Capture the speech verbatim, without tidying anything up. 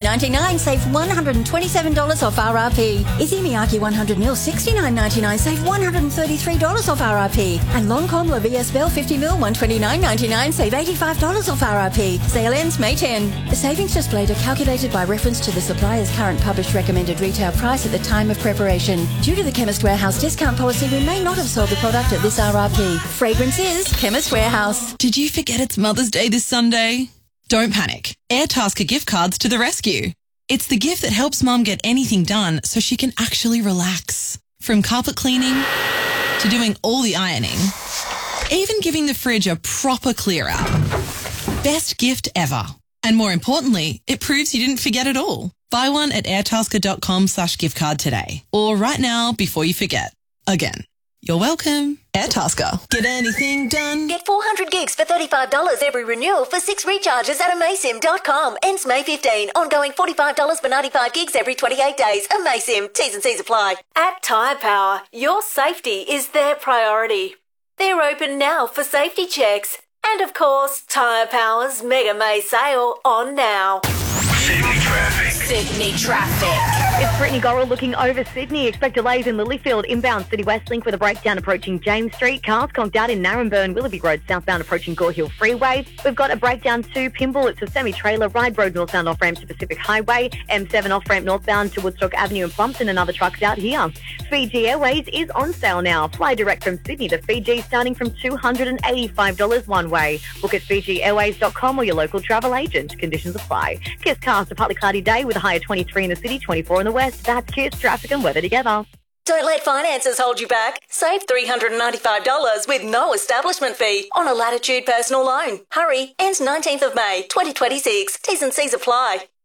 ninety-nine, save one hundred twenty-seven dollars off R R P. Izzy Miyake one hundred mil, sixty-nine ninety-nine, save one hundred thirty-three dollars off R R P. And Longcom La V S Bell fifty mil, one hundred twenty-nine ninety-nine, save eighty-five dollars off R R P. Sale ends May tenth. The savings displayed are calculated by reference to the supplier's current published recommended retail price at the time of preparation. Due to the Chemist Warehouse discount policy, we may not have sold the product at this R R P. Fragrance is Chemist Warehouse. Did you forget it's Mother's Day this Sunday? Don't panic. Airtasker gift cards to the rescue. It's the gift that helps Mum get anything done so she can actually relax. From carpet cleaning to doing all the ironing, even giving the fridge a proper clear out. Best gift ever. And more importantly, it proves you didn't forget at all. Buy one at airtasker.com slash gift card today. Or right now before you forget. Again. You're welcome. Airtasker. Get anything done. Get four hundred gigs for thirty-five dollars every renewal for six recharges at amaysim dot com. Ends May fifteenth. Ongoing forty-five dollars for ninety-five gigs every twenty-eight days. Amaysim. T's and C's apply. At Tyre Power, your safety is their priority. They're open now for safety checks. And of course, Tyre Power's Mega May sale on now. Sydney traffic. Sydney traffic. It's Brittany Gorrell looking over Sydney. Expect delays in Lilyfield inbound City West Link with a breakdown approaching James Street. Cars conked out in Narromburn, Willoughby Road southbound approaching Gore Hill Freeway. We've got a breakdown to Pymble. It's a semi-trailer. Ride Road northbound off-ramp to Pacific Highway. M seven off-ramp northbound to Woodstock Avenue and Plumpton and other trucks out here. Fiji Airways is on sale now. Fly direct from Sydney to Fiji starting from two hundred eighty-five dollars one way. Book at fiji airways dot com or your local travel agent. Conditions apply. Kiss cast a partly cloudy day with a high of twenty-three in the city, twenty-four in the west. That's Kiss traffic and weather together. Don't let finances hold you back. Save three hundred ninety-five dollars with no establishment fee on a Latitude personal loan. Hurry, ends nineteenth of May, twenty twenty-six. T's and C's apply.